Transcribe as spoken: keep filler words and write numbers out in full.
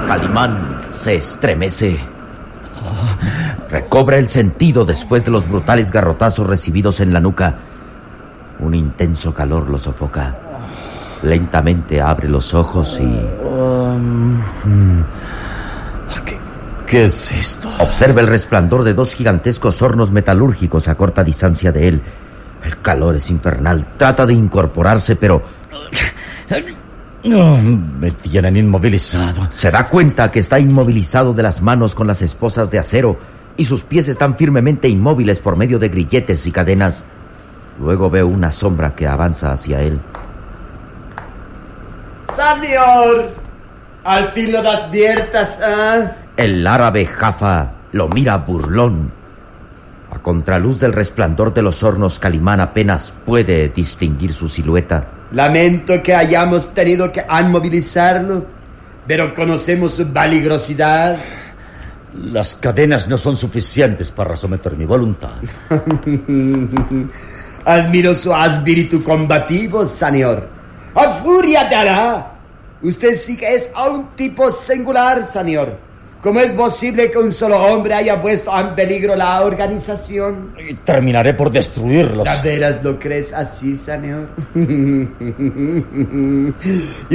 Calimán se estremece. Recobra el sentido después de los brutales garrotazos recibidos en la nuca. Un intenso calor lo sofoca. Lentamente abre los ojos y... Um, ¿qué, ¿Qué es esto? Observa el resplandor de dos gigantescos hornos metalúrgicos a corta distancia de él. El calor es infernal. Trata de incorporarse, pero... No, me tienen inmovilizado. Se da cuenta que está inmovilizado de las manos con las esposas de acero y sus pies están firmemente inmóviles por medio de grilletes y cadenas. Luego ve una sombra que avanza hacia él. Señor, al fin lo despiertas, ¿eh? El árabe Jaffa lo mira burlón. A contraluz del resplandor de los hornos, Calimán apenas puede distinguir su silueta. Lamento que hayamos tenido que inmovilizarlo, pero conocemos su peligrosidad. Las cadenas no son suficientes para someter mi voluntad. Admiro su espíritu combativo, señor. ¡A furia te hará! Usted sí que es un tipo singular, señor. ¿Cómo es posible que un solo hombre haya puesto en peligro la organización? Y terminaré por destruirlos. ¿De veras lo crees así, señor?